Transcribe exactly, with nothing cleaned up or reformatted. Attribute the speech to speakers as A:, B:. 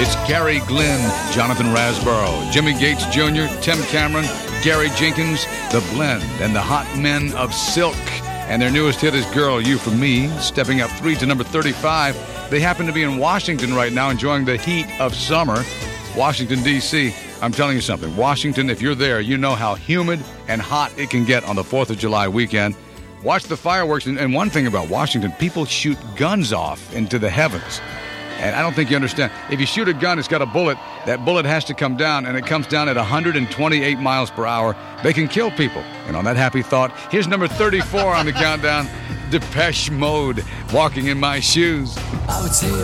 A: It's Gary Glenn, Jonathan Rasborough, Jimmy Gates Junior, Tim Cameron, Gary Jenkins, The Blend, and the Hot Men of Silk. And their newest hit is Girl, You For Me, stepping up three to number thirty-five. They happen to be in Washington right now enjoying the heat of summer. Washington, D C I'm telling you something. Washington, if you're there, you know how humid and hot it can get on the fourth of July weekend. Watch the fireworks. And, and one thing about Washington, people shoot guns off into the heavens. And I don't think you understand. If you shoot a gun, it's got a bullet. That bullet has to come down, and it comes down at one hundred twenty-eight miles per hour. They can kill people. And on that happy thought, here's number thirty-four on the countdown, Depeche Mode, Walking in My Shoes.
B: I would say